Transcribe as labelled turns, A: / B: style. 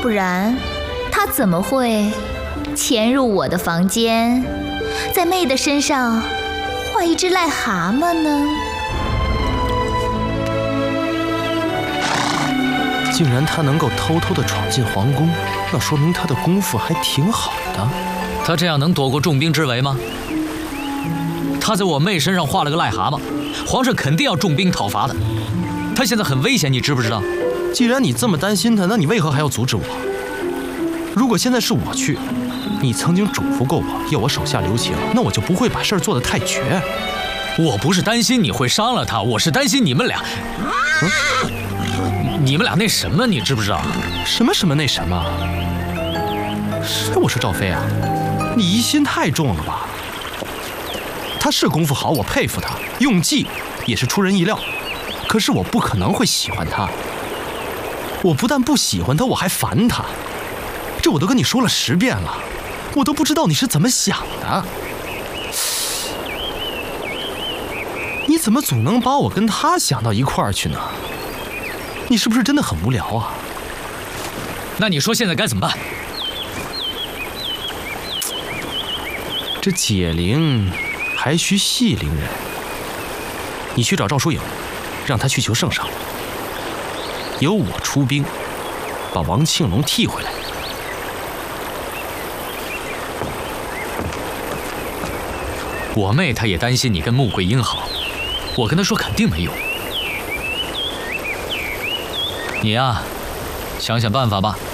A: 不然他怎么会潜入我的房间，在妹的身上画一只癞蛤蟆呢？
B: 竟然他能够偷偷地闯进皇宫，那说明他的功夫还挺好的。
C: 他这样能躲过重兵之围吗？他在我妹身上画了个癞蛤蟆，皇上肯定要重兵讨伐的。他现在很危险，你知不知道？
B: 既然你这么担心他，那你为何还要阻止我？如果现在是我去，你曾经嘱咐过我要我手下留情，那我就不会把事儿做得太绝。
C: 我不是担心你会伤了他，我是担心你们俩，你们俩那什么，你知不知道？
B: 什么那什么？谁我是赵飞啊？你疑心太重了吧？他是功夫好，我佩服他，用计也是出人意料。可是我不可能会喜欢他。我不但不喜欢他，我还烦他。这我都跟你说了10遍了，我都不知道你是怎么想的。你怎么总能把我跟他想到一块儿去呢？你是不是真的很无聊啊？
C: 那你说现在该怎么办？
B: 这解铃还需系铃人。你去找赵疏影，让他去求圣上，由我出兵把王庆龙替回来。
C: 我妹她也担心你跟穆桂英好，我跟她说肯定没用。你呀，想想办法吧。